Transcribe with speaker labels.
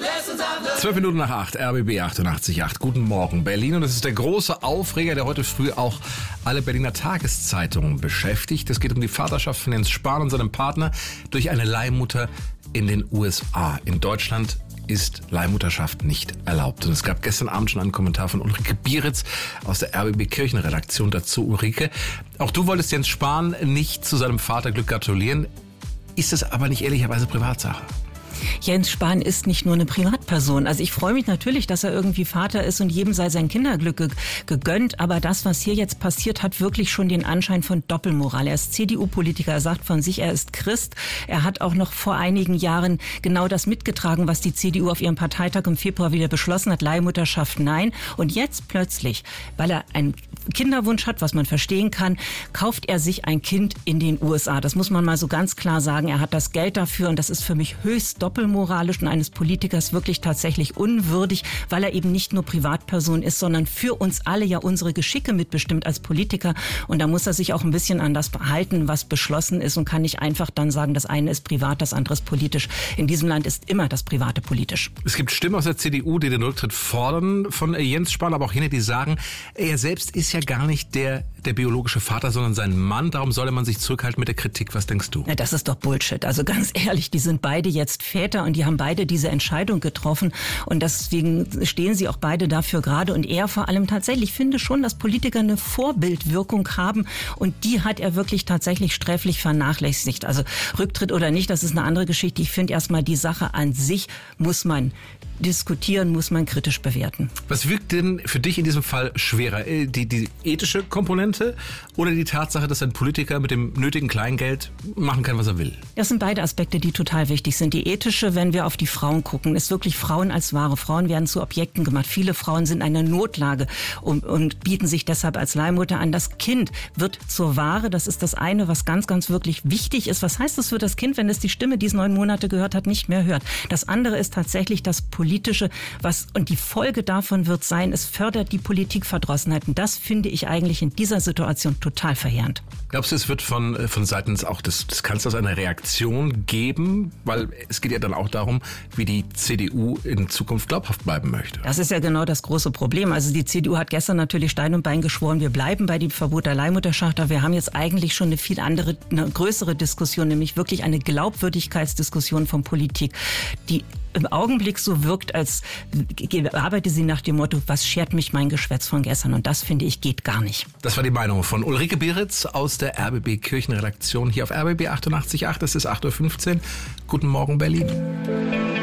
Speaker 1: 7:12, RBB 88.8. Guten Morgen, Berlin. Und es ist der große Aufreger, der heute früh auch alle Berliner Tageszeitungen beschäftigt. Es geht um die Vaterschaft von Jens Spahn und seinem Partner durch eine Leihmutter in den USA. In Deutschland ist Leihmutterschaft nicht erlaubt. Und es gab gestern Abend schon einen Kommentar von Ulrike Bieritz aus der RBB Kirchenredaktion dazu. Ulrike, auch du wolltest Jens Spahn nicht zu seinem Vaterglück gratulieren. Ist es aber nicht ehrlicherweise Privatsache?
Speaker 2: Jens Spahn ist nicht nur eine Privatperson. Also ich freue mich natürlich, dass er irgendwie Vater ist und jedem sei sein Kinderglück gegönnt. Aber das, was hier jetzt passiert, hat wirklich schon den Anschein von Doppelmoral. Er ist CDU-Politiker, er sagt von sich, er ist Christ. Er hat auch noch vor einigen Jahren genau das mitgetragen, was die CDU auf ihrem Parteitag im Februar wieder beschlossen hat. Leihmutterschaft nein. Und jetzt plötzlich, weil er einen Kinderwunsch hat, was man verstehen kann, kauft er sich ein Kind in den USA. Das muss man mal so ganz klar sagen. Er hat das Geld dafür und das ist für mich höchst doppelmoralisch und eines Politikers wirklich tatsächlich unwürdig, weil er eben nicht nur Privatperson ist, sondern für uns alle ja unsere Geschicke mitbestimmt als Politiker. Und da muss er sich auch ein bisschen an das halten, was beschlossen ist und kann nicht einfach dann sagen, das eine ist privat, das andere ist politisch. In diesem Land ist immer das Private politisch.
Speaker 1: Es gibt Stimmen aus der CDU, die den Rücktritt fordern von Jens Spahn, aber auch jene, die sagen, er selbst ist ja gar nicht der biologische Vater, sondern sein Mann. Darum solle man sich zurückhalten mit der Kritik. Was denkst du?
Speaker 2: Ja, das ist doch Bullshit. Also ganz ehrlich, die sind beide jetzt Väter und die haben beide diese Entscheidung getroffen und deswegen stehen sie auch beide dafür gerade und er vor allem tatsächlich. Ich finde schon, dass Politiker eine Vorbildwirkung haben und die hat er wirklich tatsächlich sträflich vernachlässigt. Also Rücktritt oder nicht, das ist eine andere Geschichte. Ich finde erstmal die Sache an sich muss man diskutieren, muss man kritisch bewerten.
Speaker 1: Was wirkt denn für dich in diesem Fall schwerer? Die ethische Komponente oder die Tatsache, dass ein Politiker mit dem nötigen Kleingeld machen kann, was er will?
Speaker 2: Das sind beide Aspekte, die total wichtig sind. Die ethische, wenn wir auf die Frauen gucken, ist wirklich Frauen als Ware. Frauen werden zu Objekten gemacht. Viele Frauen sind in einer Notlage und bieten sich deshalb als Leihmutter an. Das Kind wird zur Ware. Das ist das eine, was ganz, ganz wirklich wichtig ist. Was heißt das für das Kind, wenn es die Stimme, die es 9 Monate gehört hat, nicht mehr hört? Das andere ist tatsächlich das Politische, und die Folge davon wird sein, es fördert die Politikverdrossenheit. Und das finde ich eigentlich in dieser Situation total verheerend.
Speaker 1: Glaubst du, es wird von seitens auch des Kanzlers eine Reaktion geben? Weil es geht ja dann auch darum, wie die CDU in Zukunft glaubhaft bleiben möchte.
Speaker 2: Das ist ja genau das große Problem. Also die CDU hat gestern natürlich Stein und Bein geschworen, wir bleiben bei dem Verbot der Leihmutterschaft. Aber wir haben jetzt eigentlich schon eine größere Diskussion, nämlich wirklich eine Glaubwürdigkeitsdiskussion von Politik, die im Augenblick so wirkt, als arbeite sie nach dem Motto, was schert mich mein Geschwätz von gestern? Und das, finde ich, geht gar nicht.
Speaker 1: Das war die Meinung von Ulrike Bieritz aus der RBB Kirchenredaktion hier auf RBB 88.8. Es ist 8:15 Uhr. Guten Morgen, Berlin.